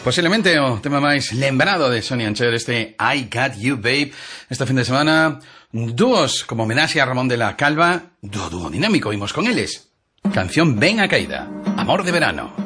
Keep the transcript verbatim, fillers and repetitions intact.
Posiblemente o tema máis lembrado de Sonny and Cher, este I Got You Babe. Este fin de semana, dúos como homenaxe a Ramón de la Calva, dúo, dúo dinámico, imos con eles. Canción ben a caída, Amor de verano.